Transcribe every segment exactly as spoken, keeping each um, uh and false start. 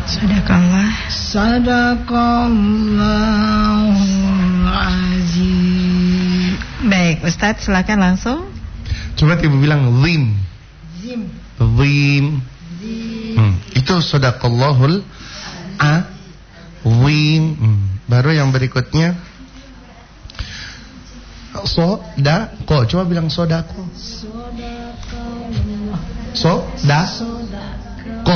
Sadaqallah. Sadaqallahul azim. Baik, Ustadz silakan langsung. Coba ibu bilang zim. Zim. Zim. Zim. Hmm. Itu sadaqallahul azim. Hmm. Baru yang berikutnya sodako. Coba bilang sodako. Sadaqallah. Sodako.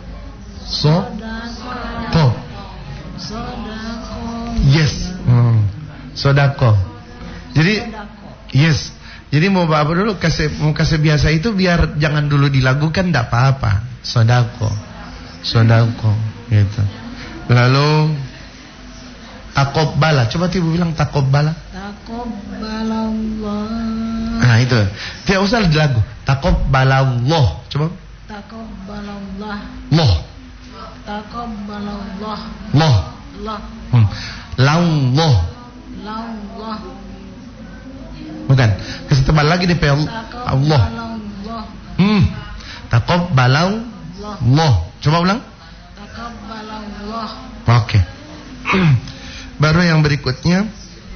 Sodako. Sadaqo. Yes. Hmm. Sodako. Jadi yes. Jadi mau apa dulu kasih mau kasih biasa itu biar jangan dulu dilakukan, enggak apa-apa. Sodako. Sodako gitu. Lalu takobbala. Coba ibu bilang takobbala. Takobbalallah. Nah itu. Tidak usah dilagu. Takobbalallah. Coba. Takobbalallah. Loh. Takobbalallah. Loh. Allah. Hmm. Lallah. Lallah. Bukan. Kasih tebal lagi deh Allah. Allah. Hmm. Takobbalallah. Coba ulang. Takobbalallah. Oke. Baru yang berikutnya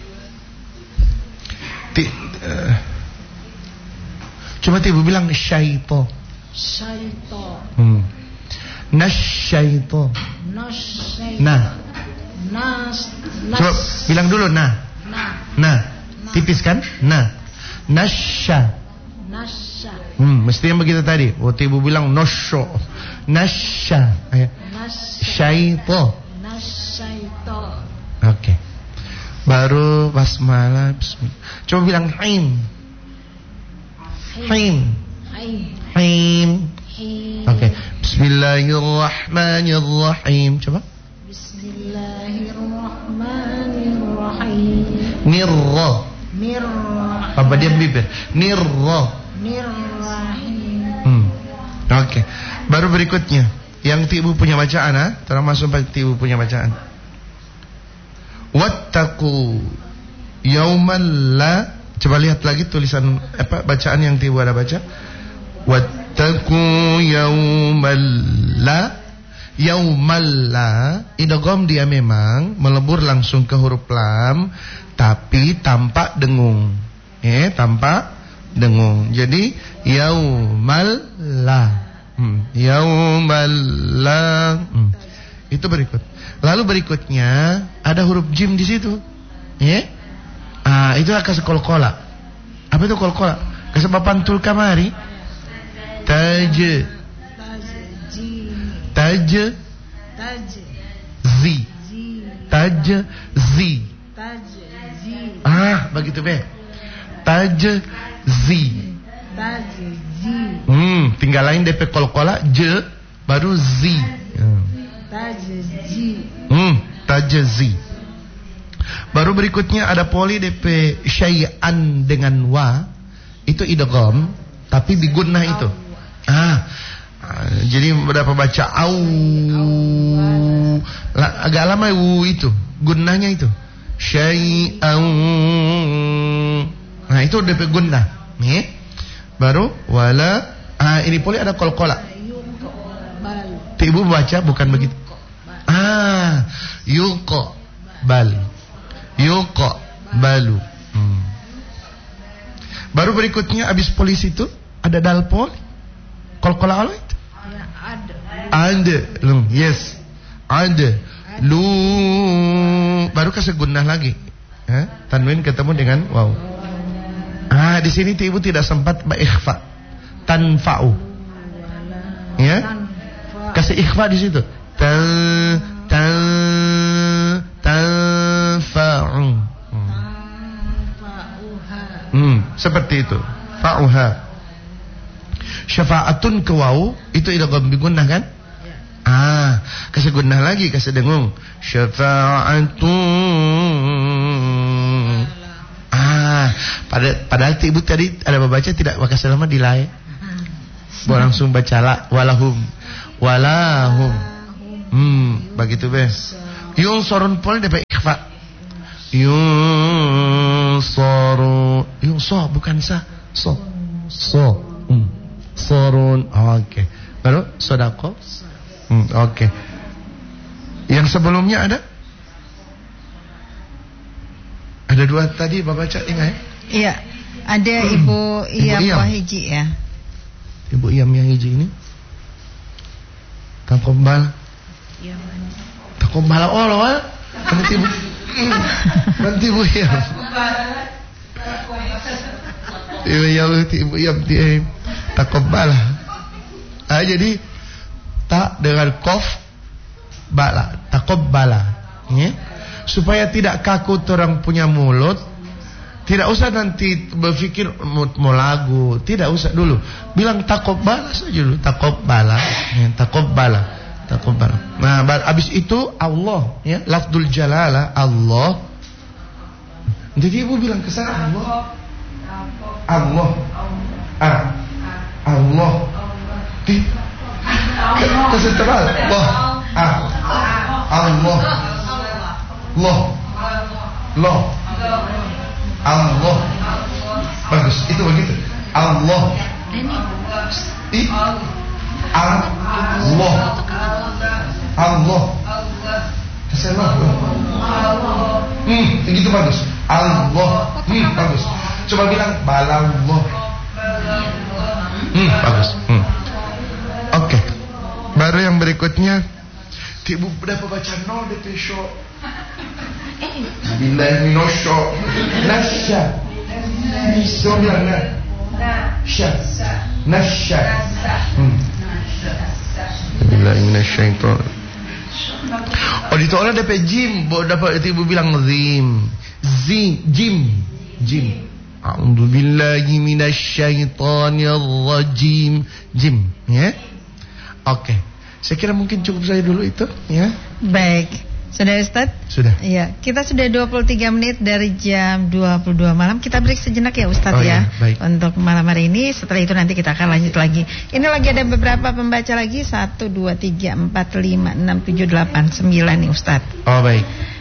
Ti, uh, coba ibu bilang syaito. Syaito. Hmm. Nasyaito. Nasyaito. Nah. Nas. Coba bilang dulu nah. Nah. Nah. Tipis kan? Nah. Nasya. Nasya. Hmm, mestinya begitu tadi. Waktu ibu bilang nosyo. Nasya. Ayo. Nasya. Syaito. Nasyaito. Oke. Okay. Baru basmalah. Bismillah. Coba bilang haim. Haim. Haim. Haim. Haim. Oke. Okay. Bismillahirrahmanirrahim. Coba. Bismillahirrahmanirrahim. Nirra. Nirrahim. Apa dia bibir? Nirra. Nirrahim. Hmm. Oke. Okay. Baru berikutnya yang ibu punya bacaan, ah, termasuk ibu punya bacaan. Wattaqu yauman la. Coba lihat lagi tulisan apa bacaan yang ibu ada baca. Wattaqu yauman la. Yaumal la idgham dia memang melebur langsung ke huruf lam tapi tampak dengung. Eh, tampak dengung. Jadi yaumal la. Hmm, yaumal la. Hmm. Itu berikut. Lalu berikutnya ada huruf jim di situ. Ya. Ah, itu kasih kolkola. Apa itu kolkola? Kasih papantul kamari. Taj. Taj. Taj. Zi. Taj. Zi. Taj. Zi. Ah, begitu be. Taj. Zi. Taj. Zi. Hmm, tinggal lain D P kolkola J baru Z. Hmm. Taj. Zi. Hmm, tajzi. Baru berikutnya ada poli D P syai'an dengan wa. Itu idgham tapi bigunnah itu. Ah. Jadi berapa baca au. La, agak lama u itu. Gunnahnya itu. Syai'an. Nah, itu D P gunnah. Nih. Baru wala. Ah, ini poli ada qalqala. Ibu baca bukan begitu. Ah, yuqa bal. Yuqa balu. Hmm. Baru berikutnya habis polisi itu ada dal poli. Qalqala ala itu. Ya, ada. Ada. Lum, yes. Ada. Lu. Baru kasih gunnah lagi. Eh? Tanwin ketemu dengan waw. Ah, di sini ibu tidak sempat ikhfa. Tanfa'u. Ya? Kasih ikhfa di situ. Tan tan tanfa'u. Hmm. Hmm, seperti itu. Fa'uha. Syafa'atun ke waw itu idgham bigunnah kan? Ya. Ah, kasih gunnah lagi, kasih dengung. Syafa'atun. Ah, pada padahal ibu tadi ada membaca tidak maka selama dilai. Bo langsung baca la walahum. Walahum. Hmm, begitu be. Yung sorun pol dapat ikhfa. Yung soru. Yung so bukan sa. So. So. Hmm. Sorun. Oh, oke. Okay. Baru sodako. Hmm, oke. Okay. Yang sebelumnya ada? Ada dua tadi Bapak baca ingat ya? Iya. Ada Ibu Iyam Iyam. Wahiji ya. Ibu Iyam yang hiji ini. Takobbal. Takobbal Allah. Nanti Ibu. Nanti Ibu Iyam. Ibu Iyam, Ibu Iyam dia takobbal. Ah, jadi tak dengan kof bala, takobbala. Ya. Supaya tidak kaku orang punya mulut. Tidak usah nanti berpikir mau, mau lagu, tidak usah dulu. Bilang takobbala saja dulu, takobbala, ya, takobbala, takobbala. Nah, habis itu Allah, ya, lafzul jalalah Allah. Jadi Ibu bilang ke sana Allah. Allah. Ah. Allah. Di kasih tebal. Allah. Ah. Allah. Allah. Allah. Allah. Bagus, itu begitu. Allah. I. Allah. Allah. Kasih Allah. Hmm, begitu bagus. Allah. Hmm, bagus. Coba bilang balallah. Hmm, bagus. Hmm. Oke. Okay. Baru yang berikutnya, Ibu berapa baca no D P show. Billahi minosho. Nasya. Bisa bilang na. Nasya. Nasya. Hmm. Billahi minasyaiton. Oh, ditolak D P jim, bo dapat Ibu bilang zim. Zim, jim. Jim. A'udzu billahi minasyaitonir rajim. Jim, ya. Oke. Okay. Saya kira mungkin cukup saya dulu itu, ya. Baik. Sudah Ustaz? Sudah. Iya, kita sudah dua puluh tiga menit dari jam dua puluh dua malam. Kita break sejenak ya Ustaz oh, ya. Iya, baik. Untuk malam hari ini. Setelah itu nanti kita akan lanjut lagi. Ini lagi ada beberapa pembaca lagi. satu, dua, tiga, empat, lima, enam, tujuh, delapan, sembilan nih Ustaz. Oh baik.